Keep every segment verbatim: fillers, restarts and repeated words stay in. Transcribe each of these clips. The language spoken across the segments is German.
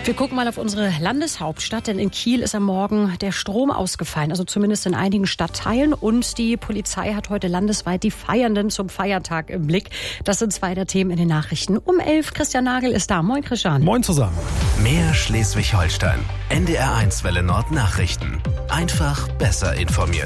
Wir gucken mal auf unsere Landeshauptstadt, denn in Kiel ist am Morgen der Strom ausgefallen, also zumindest in einigen Stadtteilen. Und die Polizei hat heute landesweit die Feiernden zum Feiertag im Blick. Das sind zwei der Themen in den Nachrichten. Um elf, Christian Nagel ist da. Moin, Christian. Moin zusammen. Mehr Schleswig-Holstein. N D R eins Welle Nord Nachrichten. Einfach besser informiert.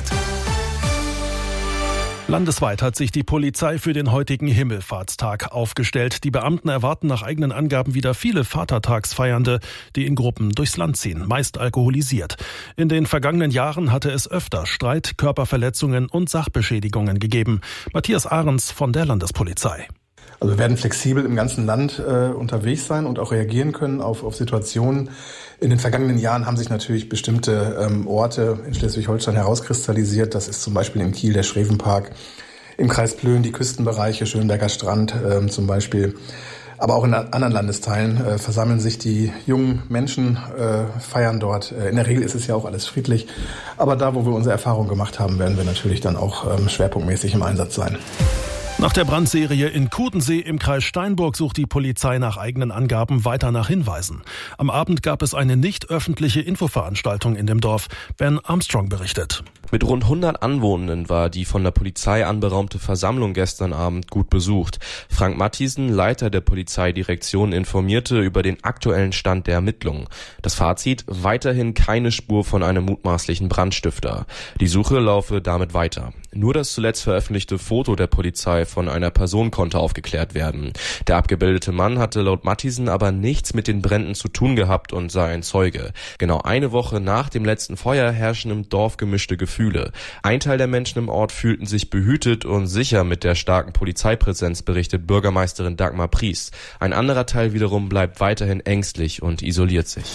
Landesweit hat sich die Polizei für den heutigen Himmelfahrtstag aufgestellt. Die Beamten erwarten nach eigenen Angaben wieder viele Vatertagsfeiernde, die in Gruppen durchs Land ziehen, meist alkoholisiert. In den vergangenen Jahren hatte es öfter Streit, Körperverletzungen und Sachbeschädigungen gegeben. Matthias Ahrens von der Landespolizei. Also wir werden flexibel im ganzen Land äh, unterwegs sein und auch reagieren können auf, auf Situationen. In den vergangenen Jahren haben sich natürlich bestimmte ähm, Orte in Schleswig-Holstein herauskristallisiert. Das ist zum Beispiel in Kiel der Schrevenpark, im Kreis Plön die Küstenbereiche, Schönberger Strand ähm, zum Beispiel. Aber auch in anderen Landesteilen äh, versammeln sich die jungen Menschen, äh, feiern dort. Äh, in der Regel ist es ja auch alles friedlich. Aber da, wo wir unsere Erfahrungen gemacht haben, werden wir natürlich dann auch ähm, schwerpunktmäßig im Einsatz sein. Nach der Brandserie in Kudensee im Kreis Steinburg sucht die Polizei nach eigenen Angaben weiter nach Hinweisen. Am Abend gab es eine nicht öffentliche Infoveranstaltung in dem Dorf. Ben Armstrong berichtet. Mit rund hundert Anwohnenden war die von der Polizei anberaumte Versammlung gestern Abend gut besucht. Frank Mathiesen, Leiter der Polizeidirektion, informierte über den aktuellen Stand der Ermittlungen. Das Fazit: weiterhin keine Spur von einem mutmaßlichen Brandstifter. Die Suche laufe damit weiter. Nur das zuletzt veröffentlichte Foto der Polizei von einer Person konnte aufgeklärt werden. Der abgebildete Mann hatte laut Mathiesen aber nichts mit den Bränden zu tun gehabt und sei ein Zeuge. Genau eine Woche nach dem letzten Feuer herrschen im Dorf gemischte Gefühle. Ein Teil der Menschen im Ort fühlten sich behütet und sicher mit der starken Polizeipräsenz, berichtet Bürgermeisterin Dagmar Pries. Ein anderer Teil wiederum bleibt weiterhin ängstlich und isoliert sich.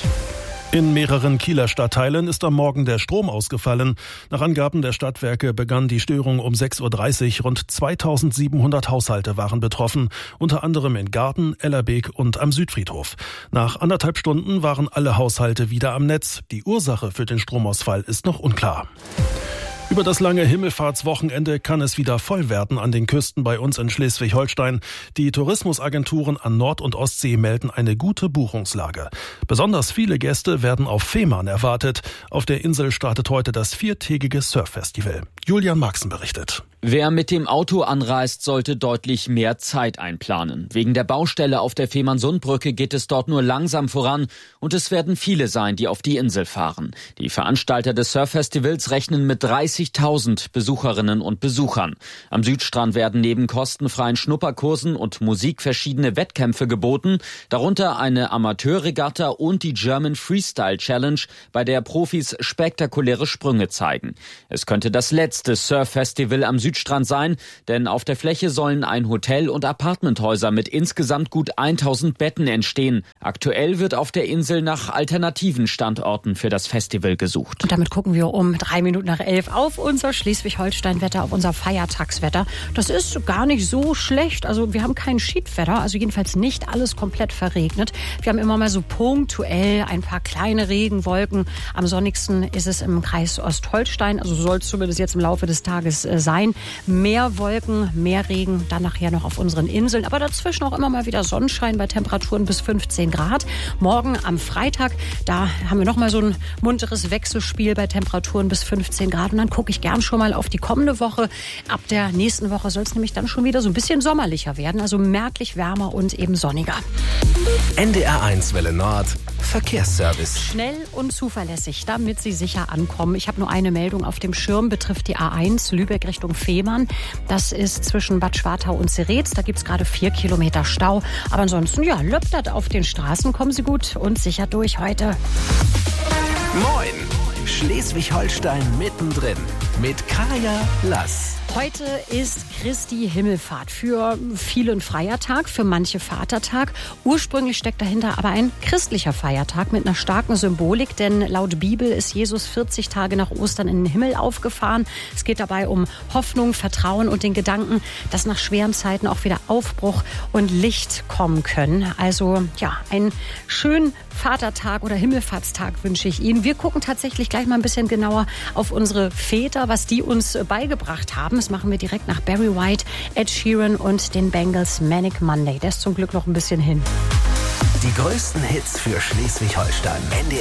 In mehreren Kieler Stadtteilen ist am Morgen der Strom ausgefallen. Nach Angaben der Stadtwerke begann die Störung um sechs Uhr dreißig. Rund zweitausendsiebenhundert Haushalte waren betroffen, unter anderem in Garten, Ellerbeek und am Südfriedhof. Nach anderthalb Stunden waren alle Haushalte wieder am Netz. Die Ursache für den Stromausfall ist noch unklar. Über das lange Himmelfahrtswochenende kann es wieder voll werden an den Küsten bei uns in Schleswig-Holstein. Die Tourismusagenturen an Nord- und Ostsee melden eine gute Buchungslage. Besonders viele Gäste werden auf Fehmarn erwartet. Auf der Insel startet heute das viertägige Surf-Festival. Julian Marxen berichtet. Wer mit dem Auto anreist, sollte deutlich mehr Zeit einplanen. Wegen der Baustelle auf der Fehmarnsundbrücke geht es dort nur langsam voran und es werden viele sein, die auf die Insel fahren. Die Veranstalter des Surf-Festivals rechnen mit dreißigtausend Besucherinnen und Besuchern. Am Südstrand werden neben kostenfreien Schnupperkursen und Musik verschiedene Wettkämpfe geboten, darunter eine Amateurregatta und die German Freestyle Challenge, bei der Profis spektakuläre Sprünge zeigen. Es könnte das letzte Surf-Festival am Südstrand sein, denn auf der Fläche sollen ein Hotel und Apartmenthäuser mit insgesamt gut tausend Betten entstehen. Aktuell wird auf der Insel nach alternativen Standorten für das Festival gesucht. Und damit gucken wir um drei Minuten nach elf auf unser Schleswig-Holstein-Wetter, auf unser Feiertagswetter. Das ist gar nicht so schlecht. Also wir haben kein Schiedwetter, also jedenfalls nicht alles komplett verregnet. Wir haben immer mal so punktuell ein paar kleine Regenwolken. Am sonnigsten ist es im Kreis Ostholstein, also soll es zumindest jetzt im Laufe des Tages äh, sein. Mehr Wolken, mehr Regen, dann nachher noch auf unseren Inseln. Aber dazwischen auch immer mal wieder Sonnenschein bei Temperaturen bis fünfzehn Grad. Morgen am Freitag, da haben wir noch mal so ein munteres Wechselspiel bei Temperaturen bis fünfzehn Grad. Und dann gucke ich gern schon mal auf die kommende Woche. Ab der nächsten Woche soll es nämlich dann schon wieder so ein bisschen sommerlicher werden. Also merklich wärmer und eben sonniger. N D R eins Welle Nord Verkehrsservice. Schnell und zuverlässig, damit Sie sicher ankommen. Ich habe nur eine Meldung auf dem Schirm, betrifft die A eins Lübeck Richtung Fehmarn. Das ist zwischen Bad Schwartau und Zeretz. Da gibt es gerade vier Kilometer Stau. Aber ansonsten, ja, löppt auf den Straßen. Kommen Sie gut und sicher durch heute. Moin! Schleswig-Holstein mittendrin mit Kaya Lass. Heute ist Christi Himmelfahrt. Für viele ein freier Tag, für manche Vatertag. Ursprünglich steckt dahinter aber ein christlicher Feiertag mit einer starken Symbolik, denn laut Bibel ist Jesus vierzig Tage nach Ostern in den Himmel aufgefahren. Es geht dabei um Hoffnung, Vertrauen und den Gedanken, dass nach schweren Zeiten auch wieder Aufbruch und Licht kommen können. Also ja, einen schönen Vatertag oder Himmelfahrtstag wünsche ich Ihnen. Wir gucken tatsächlich gleich mal ein bisschen genauer auf unsere Väter, was die uns beigebracht haben. Das machen wir direkt nach Barry White, Ed Sheeran und den Bangles Manic Monday. Der ist zum Glück noch ein bisschen hin. Die größten Hits für Schleswig-Holstein. N D R